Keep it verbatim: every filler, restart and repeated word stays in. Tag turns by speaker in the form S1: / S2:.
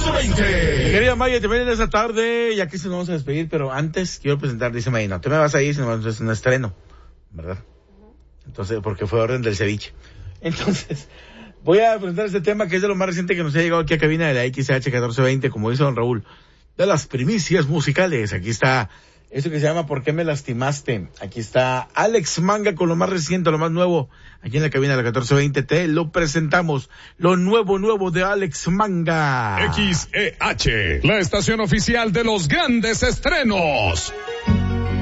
S1: catorce veinte.
S2: Querida Maya, te ven esta tarde y aquí se nos vamos a despedir, pero antes quiero presentar, dice Maya, no te me vas a ir, sino es un estreno, ¿verdad? Entonces, porque fue orden del ceviche. Entonces, voy a presentar este tema que es de lo más reciente que nos ha llegado aquí a cabina de la X H catorce veinte, como dice don Raúl, de las primicias musicales. Aquí está esto que se llama ¿Por qué me lastimaste? Aquí está Alex Manga con lo más reciente, lo más nuevo. Aquí en la cabina de la catorce veinte te lo presentamos. Lo nuevo, nuevo de Alex Manga.
S1: X E H, la estación oficial de los grandes estrenos.